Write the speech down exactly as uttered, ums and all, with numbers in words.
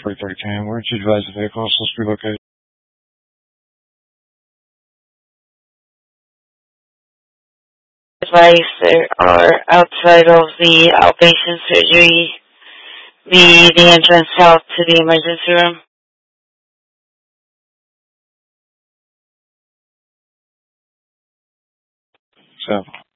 three thirteen. Where did you advise the vehicle is supposed to be located? Advice there are outside of the outpatient surgery, the the entrance out to the emergency room. So